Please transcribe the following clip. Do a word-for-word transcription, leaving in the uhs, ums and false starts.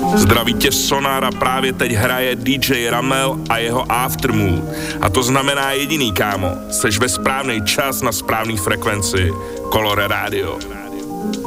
Zdraví tě Sonára, právě teď hraje dý džej Ramel a jeho Aftermood. A to znamená jediný, kámo, seš ve správný čas na správný frekvenci. Colore Radio.